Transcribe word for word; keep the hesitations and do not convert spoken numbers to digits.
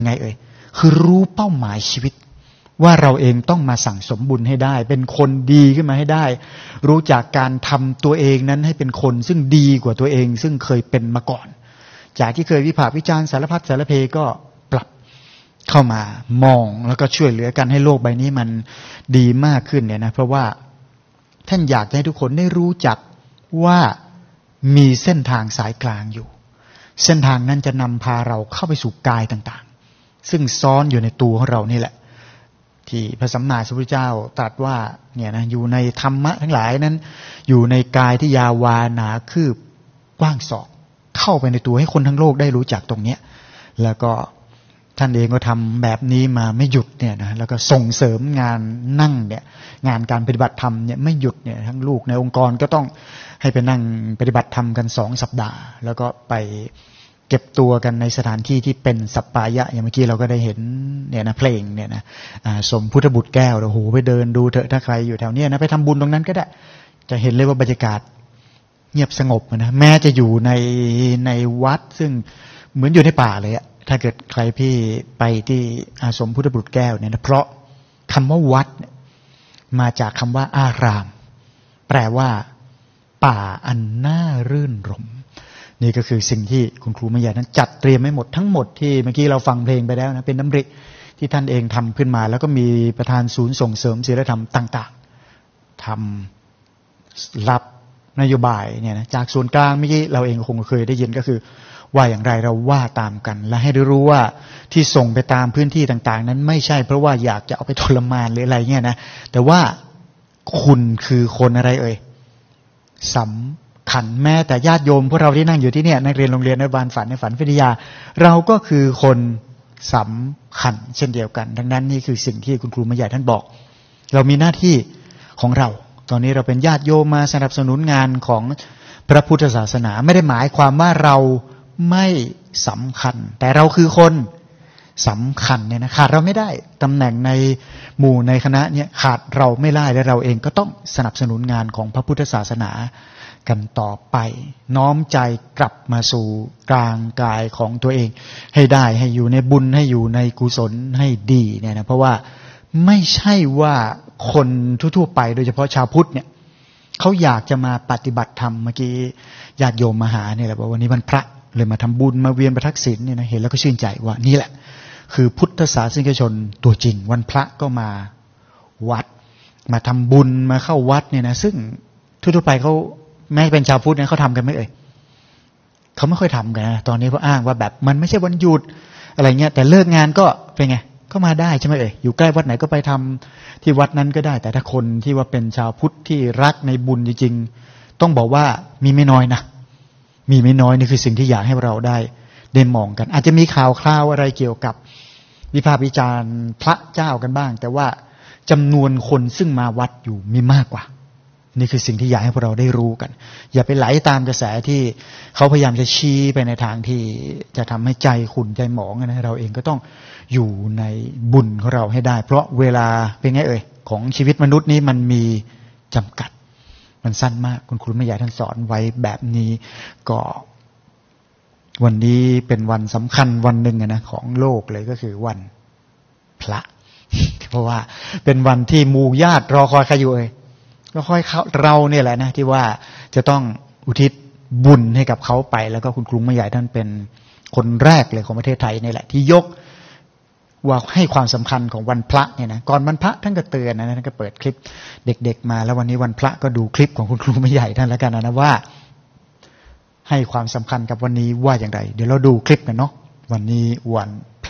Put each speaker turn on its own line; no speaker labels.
ไงเอ่ยคือรู้เป้าหมายชีวิตว่าเราเองต้องมาสั่งสมบุญให้ได้เป็นคนดีขึ้นมาให้ได้รู้จักการทำตัวเองนั้นให้เป็นคนซึ่งดีกว่าตัวเองซึ่งเคยเป็นมาก่อนจากที่เคยวิพากษ์วิจารณ์สารพัดสารเพก็ปรับเข้ามามองแล้วก็ช่วยเหลือกันให้โลกใบนี้มันดีมากขึ้นเนี่ยนะเพราะว่าท่านอยากให้ทุกคนได้รู้จักว่ามีเส้นทางสายกลางอยู่เส้นทางนั้นจะนำพาเราเข้าไปสู่กายต่างๆซึ่งซ้อนอยู่ในตัวของเรานี่แหละที่พระสัมมาสัมพุทธเจ้าตรัสว่าเนี่ยนะอยู่ในธรรมะทั้งหลายนั้นอยู่ในกายที่ยาวาหนาคืบกว้างศอกเข้าไปในตัวให้คนทั้งโลกได้รู้จักตรงเนี้ยแล้วก็ท่านเองก็ทำแบบนี้มาไม่หยุดเนี่ยนะแล้วก็ส่งเสริมงานนั่งเนี่ยงานการปฏิบัติธรรมเนี่ยไม่หยุดเนี่ยทั้งลูกในองค์กรก็ต้องให้ไปนั่งปฏิบัติธรรมกันสองสัปดาห์แล้วก็ไปเก็บตัวกันในสถานที่ที่เป็นสัปปายะอย่างเมื่อกี้เราก็ได้เห็นเนี่ยนะเพลงเนี่ยนะสมพุทธบุตรแก้วโอ้โหไปเดินดูเถอะถ้าใครอยู่แถวนี้นะไปทำบุญตรงนั้นก็ได้จะเห็นเลยว่าบรรยากาศเงียบสงบนะแม้จะอยู่ในในวัดซึ่งเหมือนอยู่ในป่าเลยอะถ้าเกิดใครพี่ไปที่อาสมพุทธบุตรแก้วเนี่ยนะเพราะคำว่าวัดมาจากคำว่าอารามแปลว่าป่าอันน่ารื่นรมนี่ก็คือสิ่งที่คุณครูมายานั้นจัดเตรียมไว้หมดทั้งหมดที่เมื่อกี้เราฟังเพลงไปแล้วนะเป็นน้ำริที่ท่านเองทำขึ้นมาแล้วก็มีประธานศูนย์ส่งเสริมศีลธรรมต่างๆทำรับนโยบายเนี่ยนะจากส่วนกลางเมื่อกี้เราเองคงเคยได้ยินก็คือว่าอย่างไรเราว่าตามกันและให้รู้ว่าที่ส่งไปตามพื้นที่ต่างๆนั้นไม่ใช่เพราะว่าอยากจะเอาไปทรมานหรืออะไรเงี้ยนะแต่ว่าคุณคือคนอะไรเอ่ยสำคัญแม้แต่ญาติโยมพวกเราที่นั่งอยู่ที่เนี่ยนักเรียนโรงเรียนอนุบาลฝันในฝันวิทยาเราก็คือคนสำคัญเช่นเดียวกันดังนั้นนี่คือสิ่งที่คุณครูมาใหญ่ท่านบอกเรามีหน้าที่ของเราตอนนี้เราเป็นญาติโยมมาสนับสนุนงานของพระพุทธศาสนาไม่ได้หมายความว่าเราไม่สำคัญแต่เราคือคนสำคัญเนี่ยนะขาดเราไม่ได้ตำแหน่งในหมู่ในคณะเนี่ยขาดเราไม่ได้และเราเองก็ต้องสนับสนุนงานของพระพุทธศาสนากันต่อไปน้อมใจกลับมาสู่กลางกายของตัวเองให้ได้ให้อยู่ในบุญให้อยู่ในกุศลให้ดีเนี่ยนะเพราะว่าไม่ใช่ว่าคนทั่วๆไปโดยเฉพาะชาวพุทธเนี่ยเขาอยากจะมาปฏิบัติธรรมเมื่อกี้ญาติโยมมาหาเนี่ยแหละบอกวันนี้วันพระเลยมาทำบุญมาเวียนประทักษิณเนี่ยนะเห็นแล้วก็ชื่นใจว่านี่แหละคือพุทธศาสนิกชนตัวจริงวันพระก็มาวัดมาทำบุญมาเข้าวัดเนี่ยนะซึ่งทั่วๆไปเขาแม้เป็นชาวพุทธเนี่ยเขาทำกันไหมเอ่ยเขาไม่ค่อยทำกันนะตอนนี้เพราะอ้างว่าแบบมันไม่ใช่วันหยุดอะไรเงี้ยแต่เลิกงานก็เป็นไงก็มาได้ใช่ไหมเอ่ยอยู่ใกล้วัดไหนก็ไปทำที่วัดนั้นก็ได้แต่ถ้าคนที่ว่าเป็นชาวพุทธที่รักในบุญจริงๆต้องบอกว่ามีไม่น้อยนะมีไม่น้อยนี่คือสิ่งที่อยากให้เราได้ได้มองกันอาจจะมีข่าวคราวอะไรเกี่ยวกับวิพากษ์วิจารณ์พระเจ้ากันบ้างแต่ว่าจำนวนคนซึ่งมาวัดอยู่มีมากกว่านี่คือสิ่งที่อยากให้พวกเราได้รู้กันอย่าไปไหลตามกระแสที่เขาพยายามจะชี้ไปในทางที่จะทำให้ใจขุ่นใจหมองนะเราเองก็ต้องอยู่ในบุญของเราให้ได้เพราะเวลาเป็นไงเอ่ยของชีวิตมนุษย์นี้มันมีจำกัดมันสั้นมากคุณครูไม่อยากท่านสอนไว้แบบนี้ก็วันนี้เป็นวันสำคัญวันหนึ่งนะของโลกเลยก็คือวันพระเพราะว่าเป็นวันที่หมู่ญาติรอคอยใครอยู่เอ่ยก็ค่อยเราเนี่ยแหละนะที่ว่าจะต้องอุทิศบุญให้กับเขาไปแล้วก็คุณครูไม่ใหญ่ท่านเป็นคนแรกเลยของประเทศไทยนี่แหละที่ยกว่าให้ความสำคัญของวันพระเนี่ยนะก่อนวันพระท่านก็เตือนนะท่านก็เปิดคลิปเด็กๆมาแล้ววันนี้วันพระก็ดูคลิปของคุณครูไม่ใหญ่ท่านแล้วกันนะว่าให้ความสำคัญกับวันนี้ว่าอย่างไรเดี๋ยวเราดูคลิปกันเนาะวันนี้วัน